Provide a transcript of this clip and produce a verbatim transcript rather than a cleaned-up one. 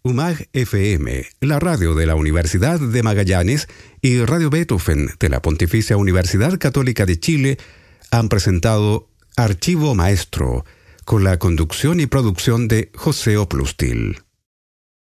U M A G F M, la radio de la Universidad de Magallanes, y Radio Beethoven de la Pontificia Universidad Católica de Chile han presentado Archivo Maestro, con la conducción y producción de José Oplustil.